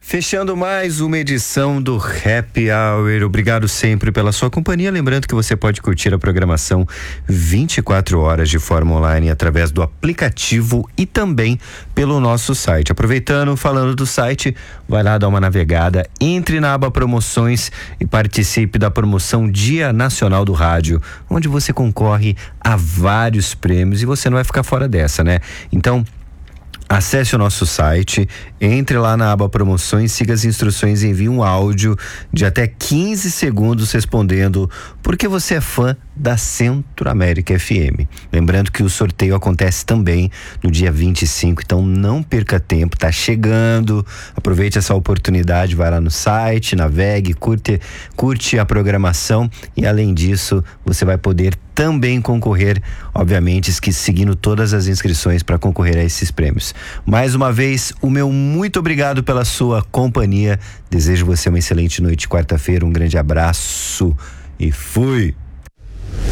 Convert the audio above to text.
Fechando mais uma edição do Happy Hour. Obrigado sempre pela sua companhia. Lembrando que você pode curtir a programação 24 horas de forma online através do aplicativo e também pelo nosso site. Aproveitando, falando do site, vai lá dar uma navegada, entre na aba promoções e participe da promoção Dia Nacional do Rádio, onde você concorre a vários prêmios e você não vai ficar fora dessa, né? Então, acesse o nosso site, entre lá na aba promoções, siga as instruções e envie um áudio de até 15 segundos respondendo porque você é fã da Centro América FM. Lembrando que o sorteio acontece também no dia 25, então não perca tempo, tá chegando, aproveite essa oportunidade, vai lá no site, navegue, curte a programação e além disso, você vai poder também concorrer, obviamente, seguindo todas as inscrições para concorrer a esses prêmios. Mais uma vez, o meu muito obrigado pela sua companhia. Desejo você uma excelente noite de quarta-feira, um grande abraço e fui!